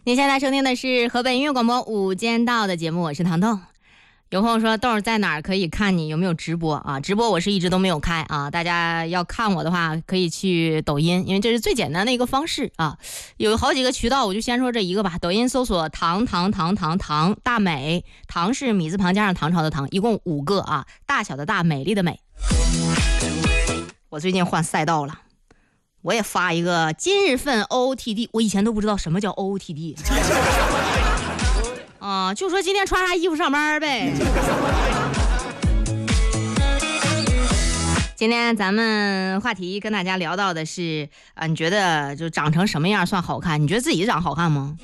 您现在收听的是河北音乐广播午间道的节目，我是糖豆。有朋友说豆儿在哪儿可以看你有没有直播啊？直播我是一直都没有开啊，大家要看我的话可以去抖音，因为这是最简单的一个方式啊。有好几个渠道，我就先说这一个吧。抖音搜索糖大美，糖是米字旁加上唐朝的唐，一共5个啊，大小的大，美丽的美。我最近换赛道了，我也发一个今日份 OOTD， 我以前都不知道什么叫 OOTD 啊，就说今天穿啥衣服上班呗。今天咱们话题跟大家聊到的是你觉得就长成什么样算好看？你觉得自己长好看吗？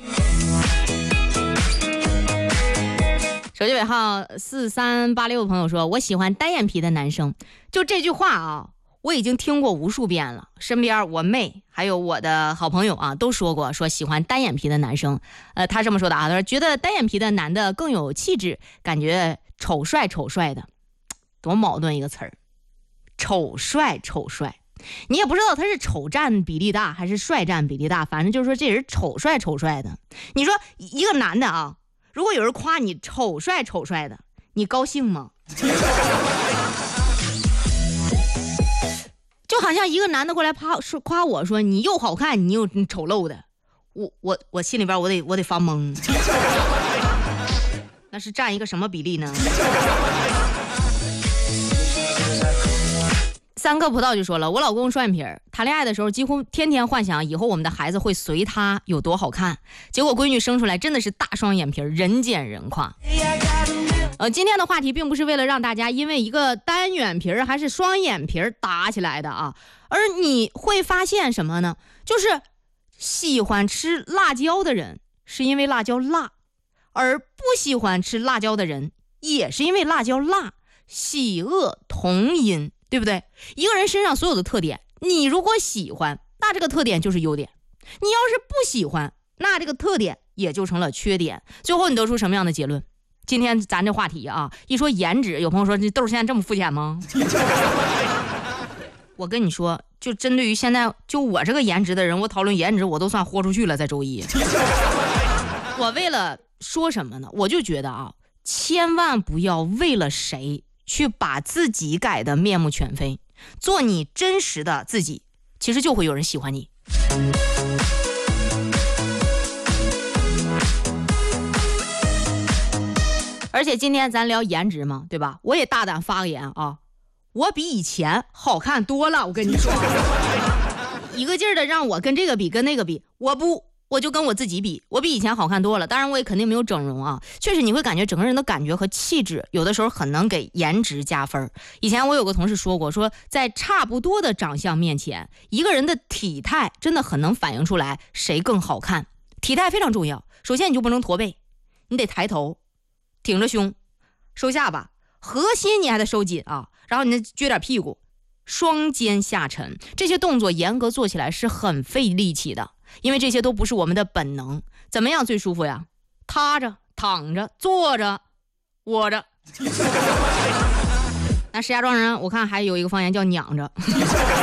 手机尾号4386的朋友说，我喜欢单眼皮的男生。就这句话啊，我已经听过无数遍了，身边我妹还有我的好朋友啊都说过，说喜欢单眼皮的男生。他这么说的啊，他说觉得单眼皮的男的更有气质，感觉丑帅的，多矛盾一个词儿，丑帅。你也不知道他是丑占比例大还是帅占比例大，反正就是说这人丑帅的。你说一个男的啊，如果有人夸你丑帅的，你高兴吗？就好像一个男的过来夸我说你又好看你又丑陋的，我心里边我得发懵。那是占一个什么比例呢？3个葡萄就说了，我老公双眼皮，谈恋爱的时候几乎天天幻想以后我们的孩子会随他有多好看，结果闺女生出来真的是大双眼皮，人见人夸。今天的话题并不是为了让大家因为一个单眼皮还是双眼皮打起来的啊，而你会发现什么呢？就是喜欢吃辣椒的人是因为辣椒辣，而不喜欢吃辣椒的人也是因为辣椒辣，喜恶同音，对不对？一个人身上所有的特点，你如果喜欢，那这个特点就是优点；你要是不喜欢，那这个特点也就成了缺点。最后你得出什么样的结论？今天咱这话题啊，一说颜值，有朋友说这豆现在这么肤浅吗？我跟你说，就针对于现在就我这个颜值的人，我讨论颜值我都算豁出去了，在周一。我为了说什么呢？我就觉得啊，千万不要为了谁去把自己改得面目全非，做你真实的自己，其实就会有人喜欢你。而且今天咱聊颜值嘛，对吧？我也大胆发个言啊，我比以前好看多了。我跟你说，一个劲儿的让我跟这个比跟那个比，我就跟我自己比，我比以前好看多了。当然我也肯定没有整容啊，确实你会感觉整个人的感觉和气质有的时候很能给颜值加分。以前我有个同事说过，说在差不多的长相面前，一个人的体态真的很能反映出来谁更好看。体态非常重要，首先你就不能驼背，你得抬头挺着胸，收下巴，核心你还得收紧啊，然后你再撅点屁股，双肩下沉，这些动作严格做起来是很费力气的，因为这些都不是我们的本能。怎么样最舒服呀？趴着、躺着、坐着、窝着。那石家庄人我看还有一个方言叫娘着。